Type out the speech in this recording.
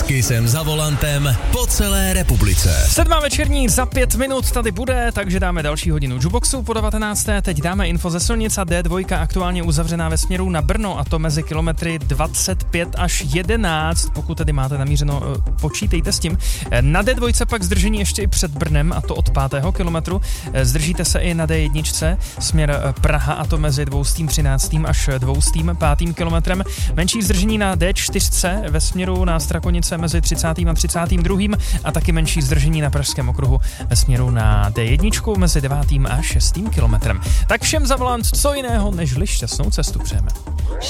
Kisem za volantem po celé republice. 7. večerní za 5 minut tady bude, takže dáme další hodinu Juboxu po 19. Teď dáme info ze silnic a D2 aktuálně uzavřená ve směru na Brno, a to mezi kilometry 25 až 11. Pokud tedy máte namířeno, počítejte s tím. Na D2 pak zdržení ještě i před Brnem, a to od 5. kilometru. Zdržíte se i na D1 směr Praha, a to mezi 213. až 205. kilometrem. Menší zdržení na D4 ve směru na Strakonice mezi 30. a 32. a taky menší zdržení na Pražském okruhu ve směru na D1 mezi 9. a 6. kilometrem. Tak všem za volant co jiného než šťastnou cestu přejeme.